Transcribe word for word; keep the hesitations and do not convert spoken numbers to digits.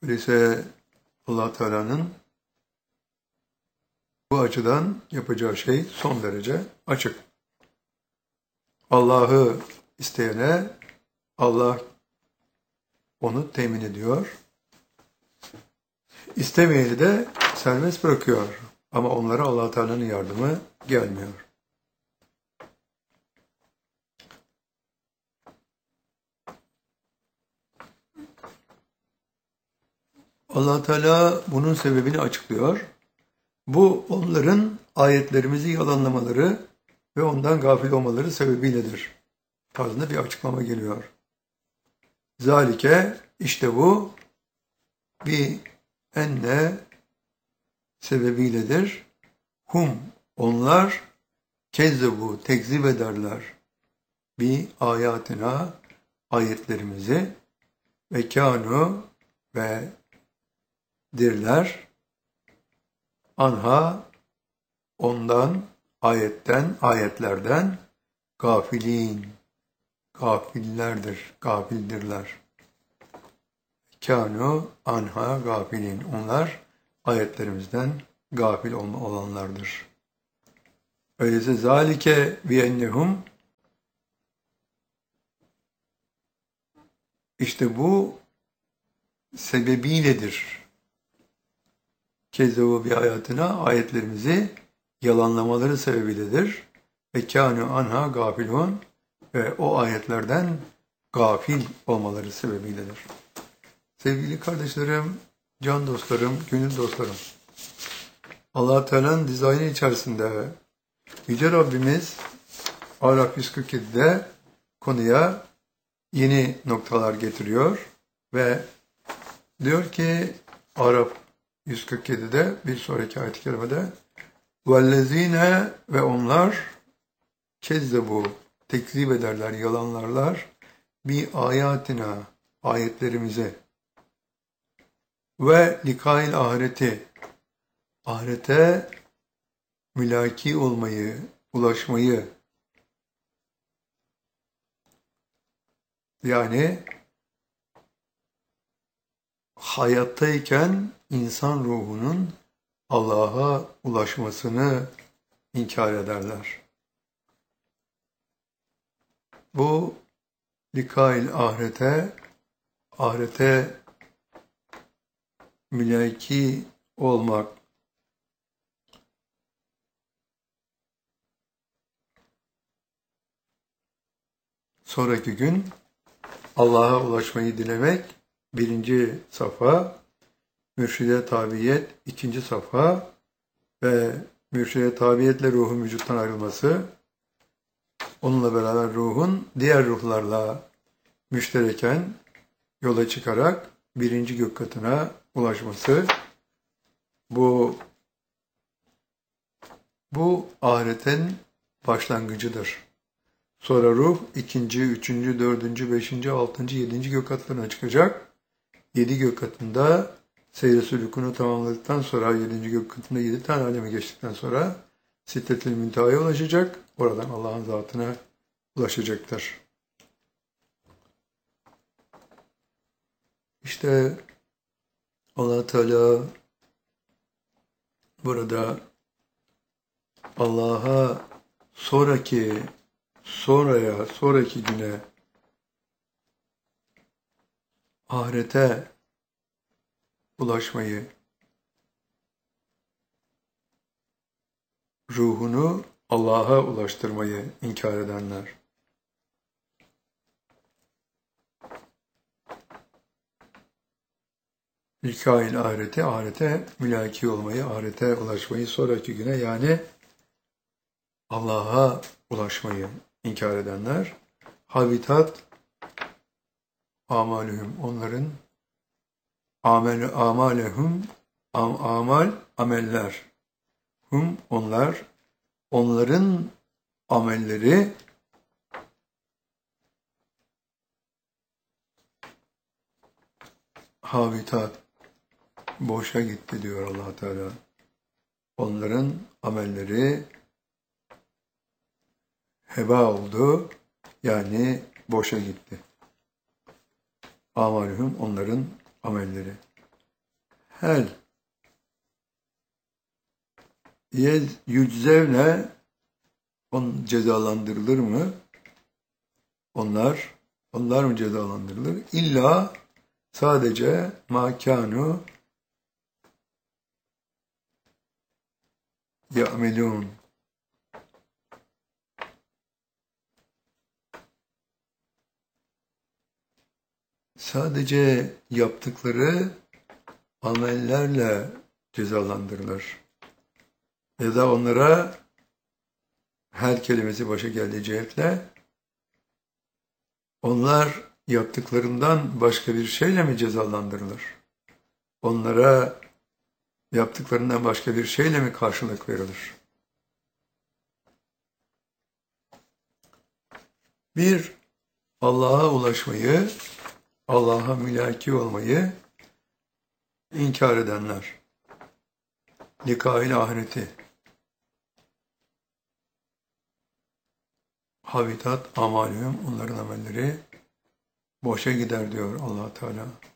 Öyleyse Allah Teala'nın bu açıdan yapacağı şey son derece açık. Allah'ı isteyene Allah onu temin ediyor. İstemeyeni de serbest bırakıyor. Ama onlara Allah Teala'nın yardımı gelmiyor. Allah Teala bunun sebebini açıklıyor. Bu onların ayetlerimizi yalanlamaları ve ondan gafil olmaları sebebiyledir tarzında bir açıklama geliyor. Zalike, işte bu bir enne sebebiyledir. Hum, onlar kezzebu, tekzip ederler. Bir ayatina, ayetlerimizi ve kânu ve dirler. Anha, ondan, ayetten, ayetlerden gafilin, gafillerdir, gafildirler. Kânu anha gafilin. Onlar ayetlerimizden gafil olanlardır. Öyleyse zalike biennehum, işte bu sebebiyledir. Kezzebu bir ayetine, ayetlerimizi yalanlamaları sebebiyledir. Ve kânu anha gafilun, ve o ayetlerden gafil olmaları sebebiyledir. Sevgili kardeşlerim, can dostlarım, gönül dostlarım, Allah Teala'nın dizaynı içerisinde Yüce Rabbimiz Araf yüz kırk yedi'de konuya yeni noktalar getiriyor ve diyor ki Araf yüz kırk yedi'de bir sonraki ayet-i kerimede vellezine, ve onlar kezzebu, tekzip ederler, yalanlarlar bir ayatina, ayetlerimizi ve likail ahireti, ahirete mülaki olmayı, ulaşmayı, yani hayattayken insan ruhunun Allah'a ulaşmasını inkar ederler. Bu likail ahirete, ahirete mülaki olmak, sonraki gün Allah'a ulaşmayı dilemek birinci safha, mürşide tabiyet ikinci safha ve mürşide tabiyetle ruhun vücuttan ayrılması, onunla beraber ruhun diğer ruhlarla müştereken yola çıkarak birinci gök katına ulaşması, bu bu ahiretin başlangıcıdır. Sonra ruh ikinci, üçüncü, dördüncü, beşinci, altıncı, yedinci gök katlarına çıkacak. Yedi gök katında seyre sülükünü tamamladıktan sonra, yedinci gök katında yedi tane alemi geçtikten sonra Sidret-i Münteha'ya ulaşacak. Oradan Allah'ın zatına ulaşacaktır. İşte Allah Teala burada Allah'a sonraki, sonraya, sonraki güne, ahirete ulaşmayı, ruhunu Allah'a ulaştırmayı inkar edenler. Likail ahireti, ahirete mülaki olmayı, ahirete ulaşmayı, sonraki güne yani Allah'a ulaşmayı inkar edenler. Habitat amalühüm, onların amel, amalehum, am, amal, ameller. Hum, onlar, onların amelleri habitat, boşa gitti diyor Allah Teala. Onların amelleri heba oldu, yani boşa gitti. Amalühüm, onların amelleri. hel yez yüczevne on cezalandırılır mı? Onlar onlar mı cezalandırılır? İlla sadece makanu ya'melun. Sadece yaptıkları amellerle cezalandırılır. Ya da onlara her kelimesi başa geldiği cihetle onlar yaptıklarından başka bir şeyle mi cezalandırılır? Onlara yaptıklarından başka bir şeyle mi karşılık verilir? Bir, Allah'a ulaşmayı, Allah'a mülaki olmayı inkar edenler. Likail ahireti. Habitat amalühüm, onların amelleri boşa gider diyor Allah Teala.